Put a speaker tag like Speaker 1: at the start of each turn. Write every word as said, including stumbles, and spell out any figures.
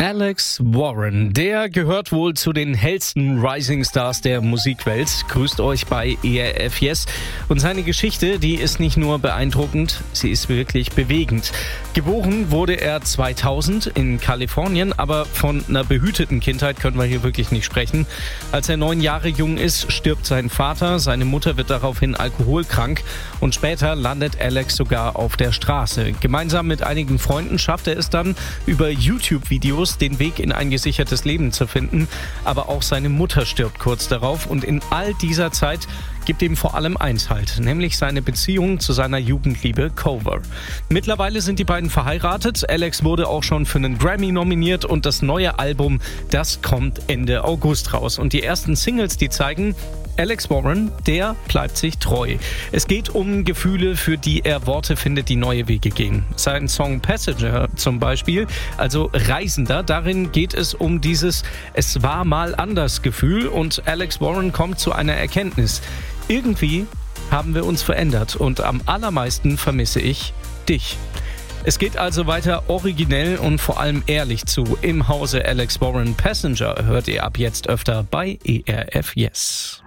Speaker 1: Alex Warren, der gehört wohl zu den hellsten Rising Stars der Musikwelt. Grüßt euch bei E R F Yes. Und seine Geschichte, die ist nicht nur beeindruckend, sie ist wirklich bewegend. Geboren wurde er zweitausend in Kalifornien, aber von einer behüteten Kindheit können wir hier wirklich nicht sprechen. Als er neun Jahre jung ist, stirbt sein Vater, seine Mutter wird daraufhin alkoholkrank und später landet Alex sogar auf der Straße. Gemeinsam mit einigen Freunden schafft er es dann, über YouTube-Videos den Weg in ein gesichertes Leben zu finden. Aber auch seine Mutter stirbt kurz darauf und in all dieser Zeit gibt ihm vor allem eins halt, nämlich seine Beziehung zu seiner Jugendliebe Cover. Mittlerweile sind die beiden verheiratet, Alex wurde auch schon für einen Grammy nominiert und das neue Album, das kommt Ende August raus. Und die ersten Singles, die zeigen, Alex Warren, der bleibt sich treu. Es geht um Gefühle, für die er Worte findet, die neue Wege gehen. Sein Song Passenger zum Beispiel, also Reisender, darin geht es um dieses Es war mal anders Gefühl und Alex Warren kommt zu einer Erkenntnis. Irgendwie haben wir uns verändert und am allermeisten vermisse ich dich. Es geht also weiter originell und vor allem ehrlich zu. Im Hause Alex Warren. Passenger hört ihr ab jetzt öfter bei E R F Yes.